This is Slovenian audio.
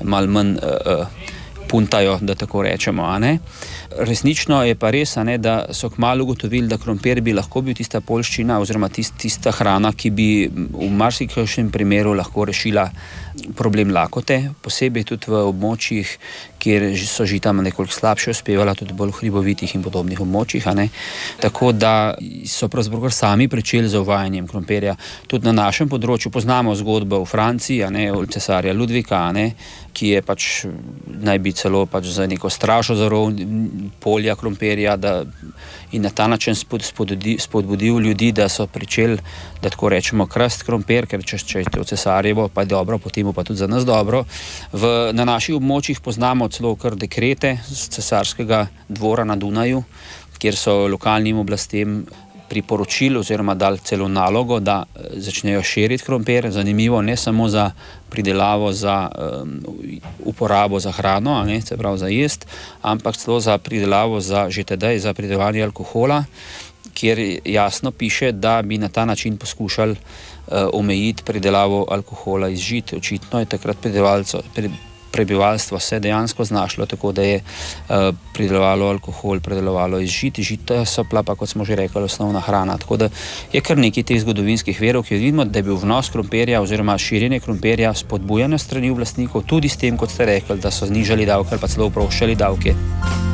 malo manj puntajo, da tako rečemo, a ne. Resnično je pa res, a ne, da so kmalu ugotovili, da krompir bi lahko bil tista poljščina oziroma tista hrana, ki bi v marsikakšnem primeru lahko rešila problem lakote, posebej tudi v območjih, kjer so žita nekoliko slabše uspevala, tudi bolj v hribovitih in podobnih območjih, a ne. Tako da so pravzaprav sami pričeli z uvajanjem krompirja. Tudi na našem področju poznamo zgodbo v Franciji, a ne, cesarja Ludvika, a ne, ki je naj bi celo za neko stražo zarov polja krompirja in na ta način spodbudil ljudi, da so pričeli, da tako rečemo, krasti krompir, ker če je to cesarjevo, pa je dobro, potem pa tudi za nas dobro. Na naših območjih poznamo celo kar dekrete z cesarskega dvora na Dunaju, kjer so lokalnim oblastem priporočili oziroma dali celo nalogo, da začnejo širiti krompir. Zanimivo, ne samo za pridelavo, za uporabo za hrano, a ne, se pravi za jest, ampak celo za pridelavo že tedaj za pridelovanje alkohola, kjer jasno piše, da bi na ta način poskušali omejiti pridelavo alkohola iz žit. Očitno je takrat prebivalstvo se dejansko znašlo, tako da je pridelovalo alkohol, pridelovalo iz žit. Žita so bila pa, kot smo že rekli, osnovna hrana. Tako da je kar nekaj teh zgodovinskih verov, ki vidimo, da je bil vnos krompirja oziroma širjenje krompirja spodbujano strani oblastnikov, tudi s tem, kot ste rekli, da so znižali davke ali pa celo oproščali davke.